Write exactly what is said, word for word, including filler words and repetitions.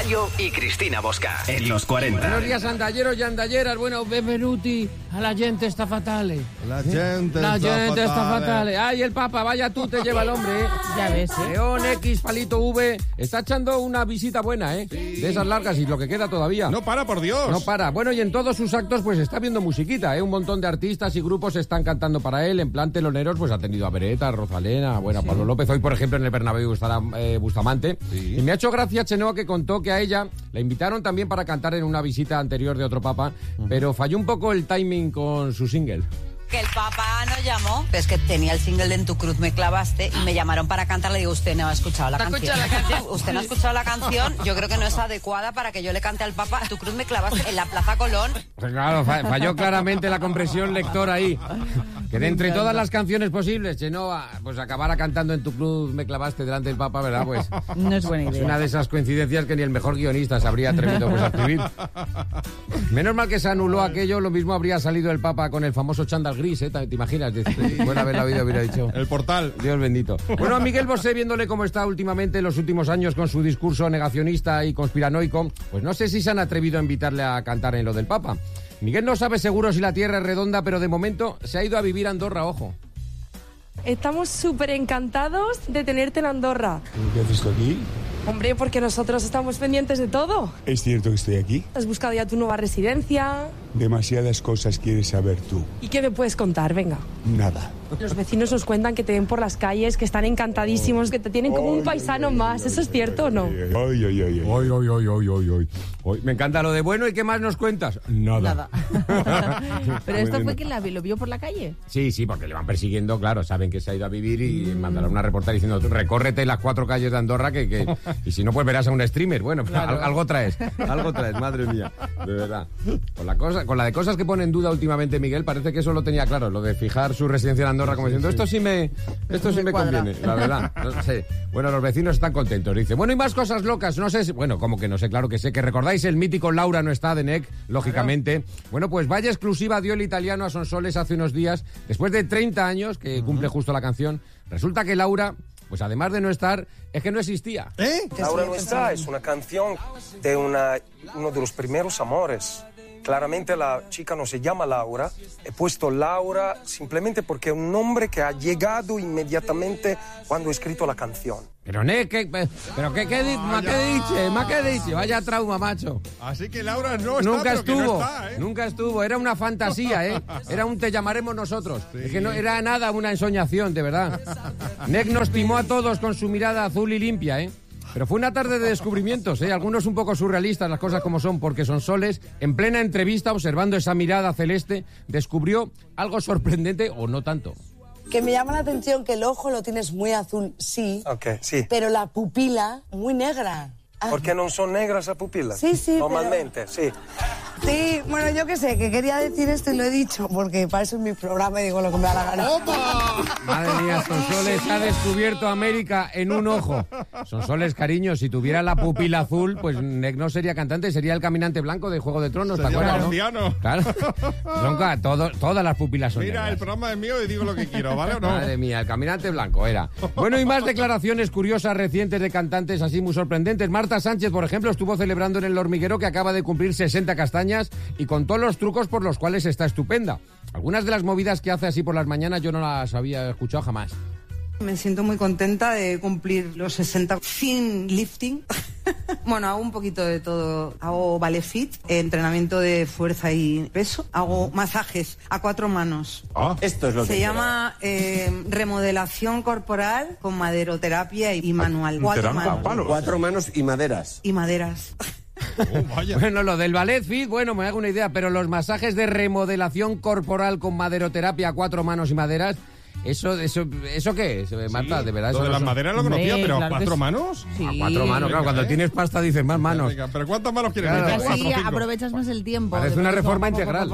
Gallo y Cristina Bosca. En los cuarenta. Buenos días, andalleros y andalleras. Bueno, benvenuti a la gente está fatale. La gente La está gente está fatale. fatale. Ay, el Papa, vaya tú te lleva el hombre, ¿eh? Ya ves, ¿eh? León X, palito V. Está echando una visita buena, ¿eh? Sí. De esas largas y lo que queda todavía. No para, por Dios. No para. Bueno, y en todos sus actos, pues está viendo musiquita, ¿eh? Un montón de artistas y grupos están cantando para él. En plan teloneros, pues ha tenido a Beretta, a Rosalena, bueno, a Pablo López. Hoy, por ejemplo, en el Bernabéu estará eh, Bustamante. Sí. Y me ha hecho gracia Chenoa, que contó que a ella la invitaron también para cantar en una visita anterior de otro papa, uh-huh. pero falló un poco el timing con su single. Que el Papa nos llamó, es que tenía el single de En tu cruz me clavaste y me llamaron para cantar. Le digo, usted no ha escuchado la canción. escuchado la canción? Usted no ha escuchado la canción. Yo creo que no es adecuada para que yo le cante al Papa En tu cruz me clavaste en la Plaza Colón. Pues claro, falló claramente la compresión lectora ahí. Que de entre todas las canciones posibles, Chenoa, pues acabara cantando En tu cruz me clavaste delante del Papa, ¿verdad? Pues no es buena idea. Es una de esas coincidencias que ni el mejor guionista se habría atrevido pues, a escribir. Menos mal que se anuló aquello, lo mismo habría salido el Papa con el famoso chándal gris, ¿eh? ¿Te imaginas? Buena haberla oído, hubiera dicho. El portal. Dios bendito. Bueno, a Miguel Bosé, viéndole cómo está últimamente en los últimos años con su discurso negacionista y conspiranoico, pues no sé si se han atrevido a invitarle a cantar en lo del Papa. Miguel no sabe seguro si la Tierra es redonda, pero de momento se ha ido a vivir a Andorra, ojo. Estamos súper encantados de tenerte en Andorra. ¿Qué haces tú aquí? Hombre, porque nosotros estamos pendientes de todo. ¿Es cierto que estoy aquí? ¿Has buscado ya tu nueva residencia? Demasiadas cosas quieres saber tú. ¿Y qué me puedes contar? Venga. Nada. Los vecinos nos cuentan que te ven por las calles, que están encantadísimos, que te tienen como un paisano más. ¿Eso es cierto o no? Ay, ay, ay, ay. Ay, ay, ay, ay, ay, ay. Ay, me encanta lo de bueno. ¿Y qué más nos cuentas? Nada. Nada. Pero esto fue que la, lo vio por la calle. Sí, sí, porque le van persiguiendo, claro, saben que se ha ido a vivir y mm. mandaron una reportera diciendo, recórrete las cuatro calles de Andorra que, que y si no, pues verás a un streamer. Bueno, claro. al, algo traes, algo traes, madre mía, de verdad. Con la cosa, con la de cosas que pone en duda últimamente Miguel, parece que eso lo tenía claro, lo de fijar su residencia en Andorra, como diciendo, esto sí me, esto sí me conviene, la verdad. No sé. Bueno, los vecinos están contentos, dice. Bueno, y más cosas locas, no sé si, bueno, como que no sé, claro que sé, que recordáis el mítico Laura no está de N E C, lógicamente. Bueno, pues vaya exclusiva dio el italiano a Sonsoles hace unos días, después de treinta años, que uh-huh. cumple justo la canción. Resulta que Laura, pues además de no estar, es que no existía. ¿Eh? Laura no está es una canción de una, uno de los primeros amores. Claramente la chica no se llama Laura. He puesto Laura simplemente porque es un nombre que ha llegado inmediatamente cuando he escrito la canción. Pero, ne, ¿qué, pero qué, qué, ma, ¿qué dice? ¿Ma qué dice? Vaya trauma, macho. Así que Laura no está, nunca pero estuvo, que no está, ¿eh? Nunca estuvo. Era una fantasía, ¿eh? Era un te llamaremos nosotros. Sí. Es que no era nada una ensoñación, de verdad. N E C nos timó a todos con su mirada azul y limpia, ¿eh? Pero fue una tarde de descubrimientos, ¿eh? Algunos un poco surrealistas, las cosas como son, porque Sonsoles, en plena entrevista, observando esa mirada celeste, descubrió algo sorprendente, o no tanto. Que me llama la atención que el ojo lo tienes muy azul, sí, okay, sí. pero la pupila muy negra. Ah. ¿Por qué no son negras las pupilas? Sí, sí. Normalmente, pero... sí. Sí, bueno, yo qué sé, que quería decir esto y lo he dicho, porque para eso es mi programa y digo lo que me da la gana. ¡Opa! Madre mía, Sonsoles ha descubierto América en un ojo. Sonsoles, cariño, si tuviera la pupila azul, pues N E C no sería cantante, sería el caminante blanco de Juego de Tronos, ¿te acuerdas, no? Claro. Nunca, todo, todas las pupilas son Mira, negras. El programa es mío y digo lo que quiero, ¿vale o no? Madre mía, el caminante blanco era. Bueno, y más declaraciones curiosas recientes de cantantes así muy sorprendentes. Marta Sánchez, por ejemplo, estuvo celebrando en El Hormiguero que acaba de cumplir sesenta castañas y contó los trucos por los cuales está estupenda. Algunas de las movidas que hace así por las mañanas yo no las había escuchado jamás. Me siento muy contenta de cumplir los sesenta sin lifting. Bueno, hago un poquito de todo. Hago ballet fit, entrenamiento de fuerza y peso. Hago masajes a cuatro manos. Ah, esto es lo Se que llama eh, remodelación corporal con maderoterapia y manual. Cuatro manos. Cuatro manos y maderas. Y maderas. Oh, vaya. Bueno, lo del ballet fit, bueno, me hago una idea, pero los masajes de remodelación corporal con maderoterapia a cuatro manos y maderas, ¿eso eso eso qué es, Marta? Sí, de verdad, lo eso de no las son... maderas lo conocía, Hombre, pero claro ¿a cuatro sí. manos? Sí. A cuatro manos, claro, cuando ¿eh? tienes pasta dices más manos. Venga, pero ¿cuántas manos quieres Claro. meter? Así Cuatro, cinco. aprovechas más el tiempo. Parece una reforma integral.